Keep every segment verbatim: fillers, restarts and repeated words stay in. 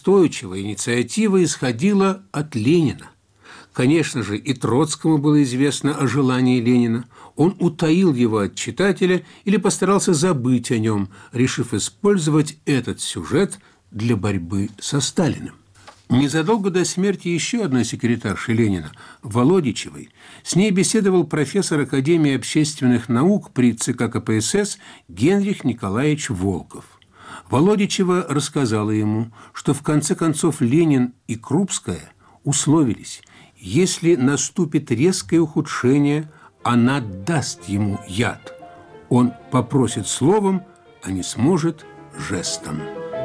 настойчивая инициатива исходила от Ленина. Конечно же, и Троцкому было известно о желании Ленина. Он утаил его от читателя или постарался забыть о нем, решив использовать этот сюжет для борьбы со Сталиным. Незадолго до смерти еще одной секретарши Ленина, Володичевой, с ней беседовал профессор Академии общественных наук при ЦК КПСС Генрих Николаевич Волков. Володичева рассказала ему, что в конце концов Ленин и Крупская условились, если наступит резкое ухудшение, она даст ему яд. Он попросит словом, а не сможет жестом.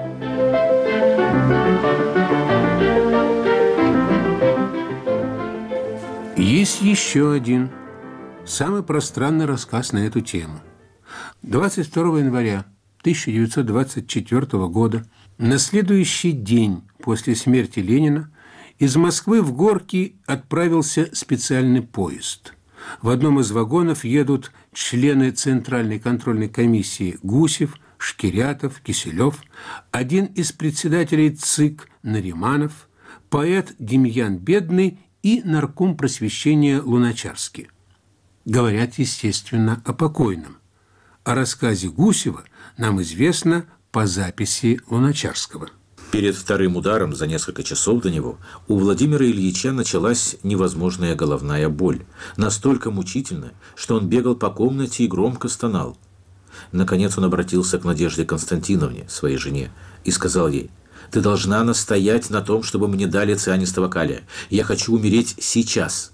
Есть еще один, самый пространный рассказ на эту тему. двадцать второго января тысяча девятьсот двадцать четвёртого года, на следующий день после смерти Ленина, из Москвы в Горки отправился специальный поезд. В одном из вагонов едут члены Центральной контрольной комиссии Гусев, Шкирятов, Киселев, один из председателей ЦИК Нариманов, поэт Демьян Бедный и нарком просвещения Луначарский. Говорят, естественно, о покойном. О рассказе Гусева нам известно по записи Луначарского. Перед вторым ударом за несколько часов до него у Владимира Ильича началась невозможная головная боль, настолько мучительная, что он бегал по комнате и громко стонал. Наконец он обратился к Надежде Константиновне, своей жене, и сказал ей: «Ты должна настоять на том, чтобы мне дали цианистого калия. Я хочу умереть сейчас».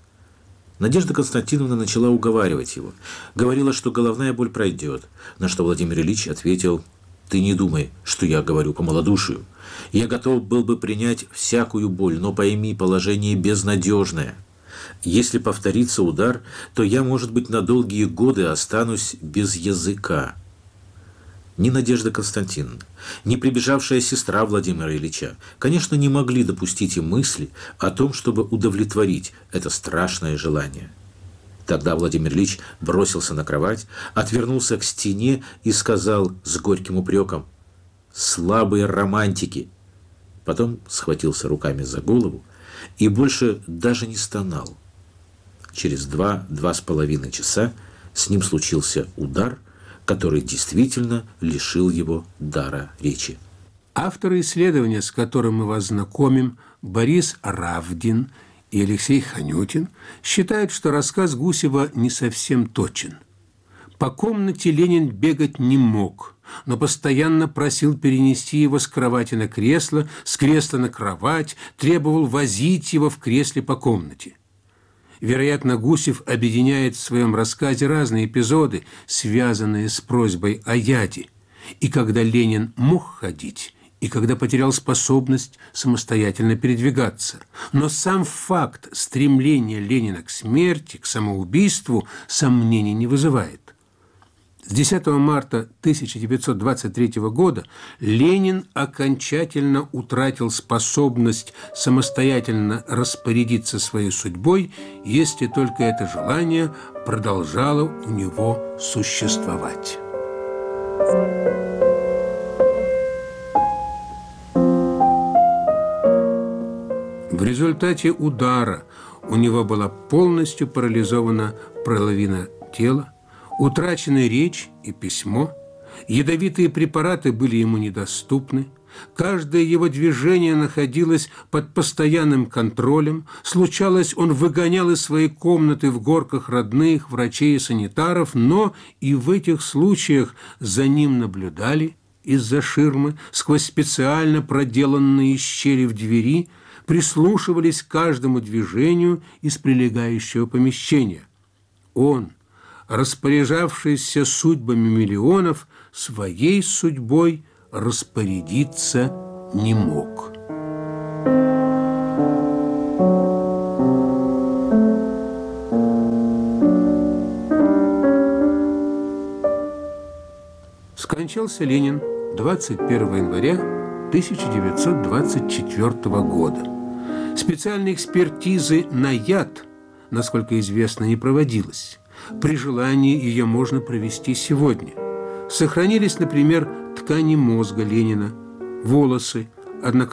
Надежда Константиновна начала уговаривать его. Говорила, что головная боль пройдет, на что Владимир Ильич ответил: «Ты не думай, что я говорю по малодушию. Я готов был бы принять всякую боль, но пойми, положение безнадежное. Если повторится удар, то я, может быть, на долгие годы останусь без языка». Ни Надежда Константиновна, ни прибежавшая сестра Владимира Ильича, конечно, не могли допустить и мысли о том, чтобы удовлетворить это страшное желание. Тогда Владимир Ильич бросился на кровать, отвернулся к стене и сказал с горьким упреком: «Слабые романтики!» Потом схватился руками за голову и больше даже не стонал. Через два-два с половиной часа с ним случился удар, который действительно лишил его дара речи. Авторы исследования, с которым мы вас знакомим, Борис Равдин и Алексей Ханютин, считают, что рассказ Гусева не совсем точен. По комнате Ленин бегать не мог, но постоянно просил перенести его с кровати на кресло, с кресла на кровать, требовал возить его в кресле по комнате. Вероятно, Гусев объединяет в своем рассказе разные эпизоды, связанные с просьбой о яде. И когда Ленин мог ходить, и когда потерял способность самостоятельно передвигаться. Но сам факт стремления Ленина к смерти, к самоубийству, сомнений не вызывает. С десятого марта тысяча девятьсот двадцать третьего года Ленин окончательно утратил способность самостоятельно распорядиться своей судьбой, если только это желание продолжало у него существовать. В результате удара у него была полностью парализована половина тела, утрачены речь и письмо, ядовитые препараты были ему недоступны, каждое его движение находилось под постоянным контролем, случалось, он выгонял из своей комнаты в Горках родных, врачей и санитаров, но и в этих случаях за ним наблюдали из-за ширмы, сквозь специально проделанные щели в двери, прислушивались к каждому движению из прилегающего помещения. Он, распоряжавшийся судьбами миллионов, своей судьбой распорядиться не мог. Скончался Ленин двадцать первого января тысяча девятьсот двадцать четвёртого года. Специальной экспертизы на яд, насколько известно, не проводилось. При желании ее можно провести сегодня. Сохранились, например, ткани мозга Ленина, волосы, однако